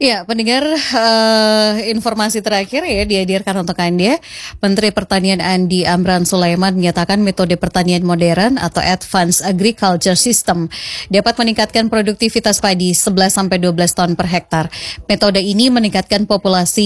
Ya, pendengar, informasi terakhir ya dihadirkan untuk Anda. Menteri Pertanian Andi Amran Sulaiman menyatakan metode pertanian modern atau Advanced Agriculture System dapat meningkatkan produktivitas padi 11-12 ton per hektar. Metode ini meningkatkan populasi